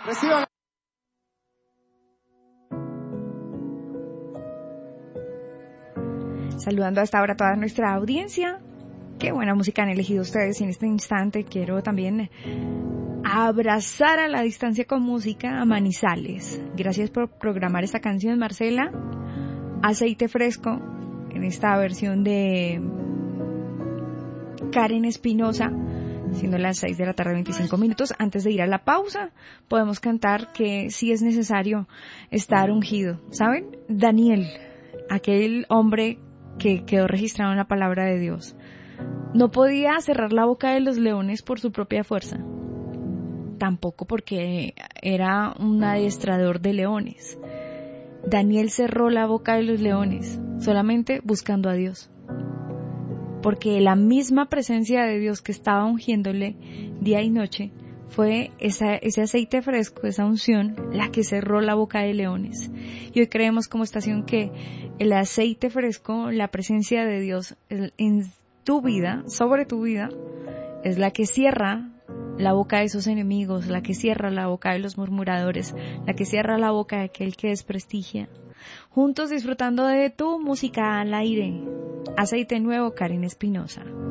Reciban. Saludando hasta ahora a toda nuestra audiencia. Qué buena música han elegido ustedes. En este instante quiero también abrazar a la distancia con música a Manizales. Gracias por programar esta canción, Marcela. Aceite Fresco, en esta versión de Karen Espinosa, siendo las 6 de la tarde 25 minutos. Antes de ir a la pausa, podemos cantar que sí es necesario estar ungido. ¿Saben? Daniel, aquel hombre que quedó registrado en la palabra de Dios, no podía cerrar la boca de los leones por su propia fuerza, tampoco porque era un adiestrador de leones. Daniel cerró la boca de los leones solamente buscando a Dios, porque la misma presencia de Dios que estaba ungiéndole día y noche fue ese aceite fresco, esa unción, la que cerró la boca de leones. Y hoy creemos como estación que el aceite fresco, la presencia de Dios en tu vida, sobre tu vida, es la que cierra la boca de esos enemigos, la que cierra la boca de los murmuradores, la que cierra la boca de aquel que desprestigia. Juntos disfrutando de tu música al aire. Aceite nuevo, Karen Espinosa.